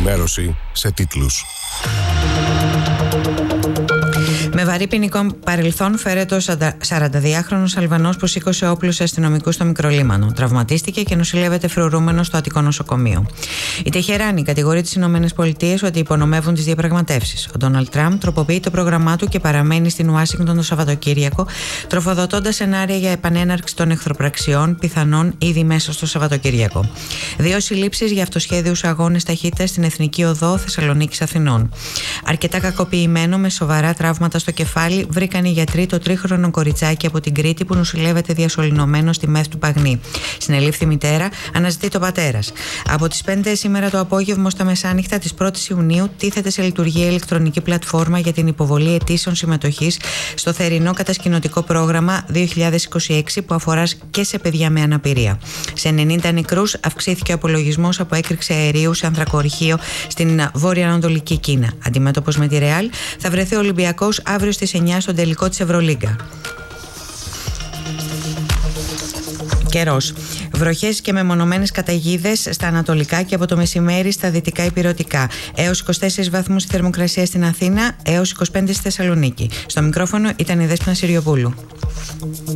ενημέρωση σε τίτλους. Με βαρύ ποινικό παρελθόν φέρεται ο 42χρονος Αλβανός που σήκωσε όπλους σε αστυνομικούς στο Μικρολίμανο. Τραυματίστηκε και νοσηλεύεται φρουρούμενος στο Αττικό νοσοκομείο. Η Τεχεράνη κατηγορεί τις ΗΠΑ ότι υπονομεύουν τις διαπραγματεύσεις. Ο Ντόναλντ Τραμπ τροποποιεί το πρόγραμμά του και παραμένει στην Ουάσιγκτον το Σαββατοκύριακο, τροφοδοτώντας σενάρια για επανέναρξη των εχθροπραξιών, πιθανόν ήδη μέσα στο Σαββατοκύριακο. 2 συλλήψεις για αυτοσχέδιους αγώνες ταχύτητας στην Εθνική Οδό Θεσσαλονίκης Αθηνών. Αρκετά κακοποιημένο με σοβαρά τραύματα στο κεφάλι βρήκαν οι γιατροί το 3χρονο κοριτσάκι από την Κρήτη που νοσηλεύεται διασωληνωμένο στη ΜΕΘ του Παγνή. Συνελήφθη μητέρα, αναζητεί το πατέρας. Από τις 5 σήμερα το απόγευμα στα μεσάνυχτα της 1ης Ιουνίου τίθεται σε λειτουργία ηλεκτρονική πλατφόρμα για την υποβολή αιτήσεων συμμετοχής στο θερινό κατασκηνωτικό πρόγραμμα 2026 που αφορά και σε παιδιά με αναπηρία. Σε 90 νεκρούς αυξήθηκε ο απολογισμός από έκρηξη αερίου σε ανθρακοριχείο στην βόρεια-ανατολική Κίνα. Αντιμέτωπος με τη Ρεάλ θα βρεθεί ο Ολυμπιακός αύριο στις 9 στον τελικό της Ευρωλίγκα. Καιρός. Βροχές και μεμονωμένες καταιγίδες στα ανατολικά και από το μεσημέρι στα δυτικά ηπειρωτικά. Έως 24 βαθμούς η θερμοκρασία στην Αθήνα, έως 25 στη Θεσσαλονίκη. Στο μικρόφωνο ήταν η Δέσποινα Συριοπούλου.